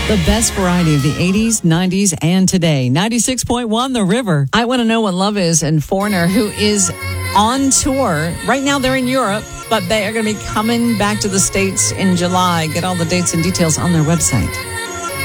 The best variety of the 80s, 90s, and today. 96.1 The River. I Want to Know What Love Is, and Foreigner, who is on tour. Right now they're in Europe, but they are going to be coming back to the States in July. Get all the dates and details on their website.